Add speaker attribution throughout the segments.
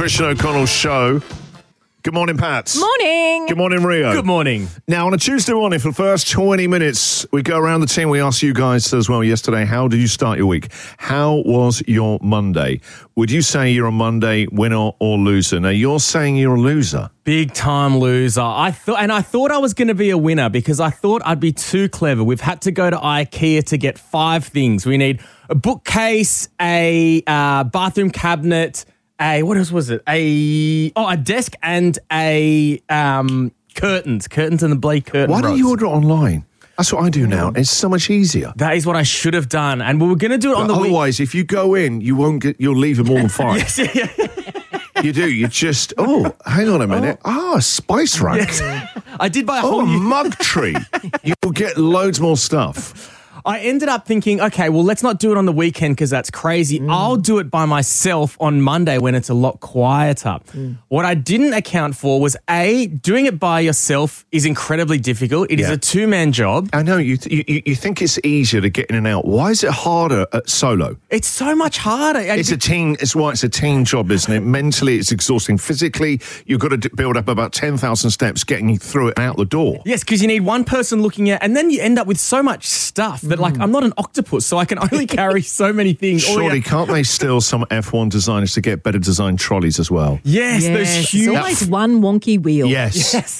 Speaker 1: Christian O'Connell Show. Good morning, Pat.
Speaker 2: Morning.
Speaker 1: Good morning, Rio.
Speaker 3: Good morning.
Speaker 1: Now, on a Tuesday morning, for the first 20 minutes, we go around the team. We asked you guys as well yesterday, how did you start your week? How was your Monday? Would you say you're a Monday winner or loser? Now, you're saying you're a loser.
Speaker 3: Big time loser. I thought I was going to be a winner because I thought I'd be too clever. We've had to go to IKEA to get 5 things. We need a bookcase, a bathroom cabinet, what else was it? A desk and a curtains and the blade curtain
Speaker 1: Why don't
Speaker 3: rods.
Speaker 1: you order it online? That's what I do now. It's so much easier.
Speaker 3: That is what I should have done, and we were going to do it on the week.
Speaker 1: Otherwise, if you go in, you'll leave in more than 5.
Speaker 3: Yes, yeah.
Speaker 1: You do. You just, hang on a minute. A spice rack.
Speaker 3: Yes. I did buy a whole
Speaker 1: A
Speaker 3: new...
Speaker 1: mug tree. You'll get loads more stuff.
Speaker 3: I ended up thinking, okay, well, let's not do it on the weekend because that's crazy. I'll do it by myself on Monday when it's a lot quieter. What I didn't account for was, doing it by yourself is incredibly difficult. It is a 2-man job.
Speaker 1: I know. You think it's easier to get in and out. Why is it harder at solo?
Speaker 3: It's so much harder.
Speaker 1: It's a team. It's why it's a team job, isn't it? Mentally, it's exhausting. Physically, you've got to build up about 10,000 steps getting you through it and out the door.
Speaker 3: Yes, because you need one person looking at, and then you end up with so much stuff that, like, I'm not an octopus, so I can only carry so many things.
Speaker 1: Surely, can't they steal some F1 designers to get better designed trolleys as well?
Speaker 3: Yes, those huge.
Speaker 2: It's always one wonky wheel.
Speaker 1: Yes.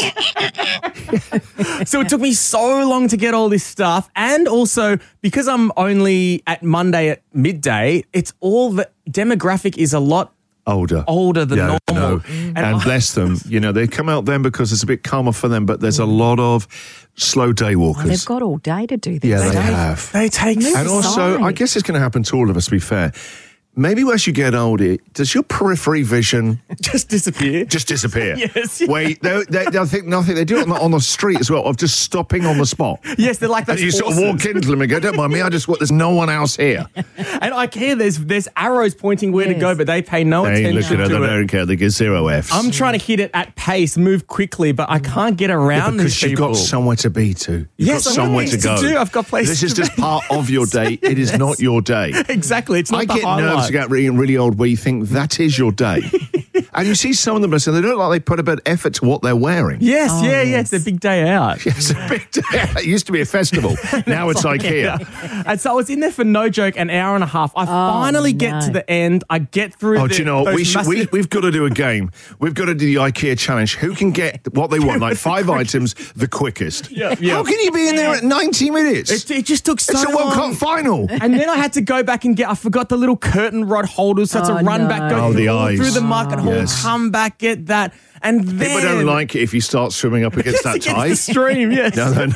Speaker 3: So it took me so long to get all this stuff, and also because I'm only at Monday at midday, it's all the demographic is a lot older than normal.
Speaker 1: No. And bless them, they come out then because it's a bit calmer for them, but there's a lot of slow day walkers.
Speaker 2: They've got all day to do this.
Speaker 1: Yeah, they have.
Speaker 3: They take
Speaker 1: And also, I guess it's going to happen to all of us, to be fair. Maybe as you get older, does your periphery vision
Speaker 3: just disappear?
Speaker 1: Just disappear.
Speaker 3: Yes.
Speaker 1: Wait, they'll think nothing. They do it on the street as well, of just stopping on the spot.
Speaker 3: Yes, they're like those
Speaker 1: and you
Speaker 3: horses.
Speaker 1: sort of walk into them and go, don't mind me, there's no one else here.
Speaker 3: And IKEA, there's arrows pointing where to go, but they pay no attention to it.
Speaker 1: They don't care. They get 0 Fs.
Speaker 3: I'm trying to hit it at pace, move quickly, but I can't get around
Speaker 1: because
Speaker 3: these people.
Speaker 1: You've got somewhere to be to. You've got somewhere to go.
Speaker 3: I've got places
Speaker 1: This is
Speaker 3: to
Speaker 1: just
Speaker 3: be.
Speaker 1: part of your day. It is not your day.
Speaker 3: Exactly. It's not
Speaker 1: I
Speaker 3: the
Speaker 1: get
Speaker 3: highlight.
Speaker 1: nervous about really old where you think that is your day. And you see some of them and they look like they put a bit of effort to what they're wearing.
Speaker 3: Yes, It's a big day out.
Speaker 1: It's a big day. It used to be a festival. Now it's IKEA.
Speaker 3: And so I was in there for no joke an hour and a half. I finally get to the end. I get through
Speaker 1: do you know what? We've got to do a game. We've got to do the IKEA challenge. Who can get what they want, like 5 items, the quickest?
Speaker 3: Yeah.
Speaker 1: How can you be in there at 90 minutes?
Speaker 3: It just took so long.
Speaker 1: It's a World Cup final.
Speaker 3: And then I had to go back and I forgot the little curtain rod holders. So I had to run back, go through the market hall, come back, get that. And then...
Speaker 1: People don't like it if you start swimming up against that tide.
Speaker 3: the stream, yes.
Speaker 1: No.
Speaker 3: And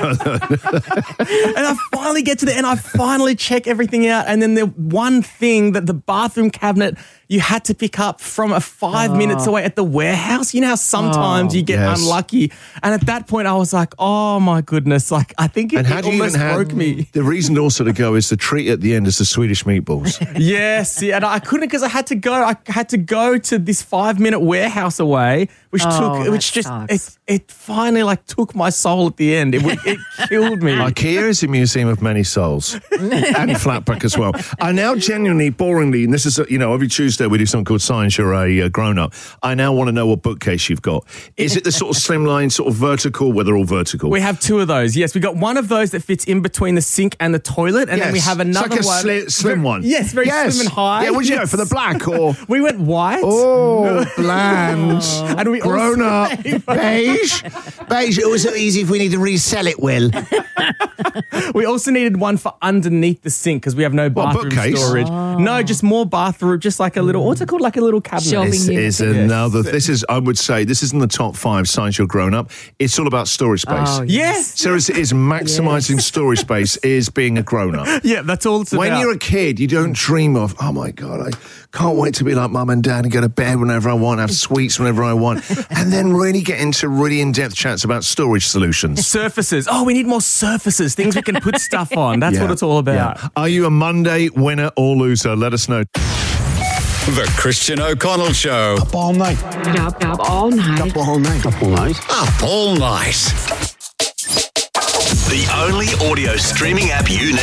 Speaker 3: I finally get to the end. I finally check everything out. And then the one thing that the bathroom cabinet you had to pick up from 5 minutes away at the warehouse. You know how sometimes you get unlucky. And at that point, I was like, oh, my goodness. Like, I think it almost broke me.
Speaker 1: The reason also to go is the treat at the end is the Swedish meatballs.
Speaker 3: Yes. Yeah, and I couldn't because I had to go. I had to go to this 5-minute warehouse away, which it finally took my soul at the end. It killed me.
Speaker 1: IKEA is a museum of many souls. And Flatback as well. I now genuinely, boringly, and this is, every Tuesday we do something called Science You're a Grown-Up. I now want to know what bookcase you've got. Is it the sort of slimline, sort of vertical, where they're all vertical?
Speaker 3: We have 2 of those. Yes, we got one of those that fits in between the sink and the toilet, and then we have another
Speaker 1: it's like a slim one.
Speaker 3: Yes, very slim and high.
Speaker 1: Yeah, would you go for the black or?
Speaker 3: We went white.
Speaker 1: Oh, bland.
Speaker 3: And we
Speaker 1: grown up. Beige. It was so easy if we need to resell it, Will.
Speaker 3: We also needed one for underneath the sink because we have no bathroom storage. No, just more bathroom, just like a little, what's it called? Like a little cabinet.
Speaker 1: This is another, I would say, this is in the top 5 Science You're Grown Up. It's all about storage space.
Speaker 3: Oh, yes.
Speaker 1: So it is maximising storage space is being a grown up.
Speaker 3: Yeah, that's all it's about.
Speaker 1: When you're a kid, you don't dream of, oh my God, I can't wait to be like mum and dad and go to bed whenever I want, have sweets whenever I want, and then really get into really in-depth chats about storage solutions.
Speaker 3: Surfaces. Oh, we need more surfaces, things we can put stuff on. That's what it's all about.
Speaker 1: Yeah. Are you a Monday winner or loser? Let us know.
Speaker 4: The Christian O'Connell Show.
Speaker 5: Up all night.
Speaker 6: Up all night.
Speaker 5: Up all night. Up all night.
Speaker 4: Up all night.
Speaker 7: The only audio streaming app you need.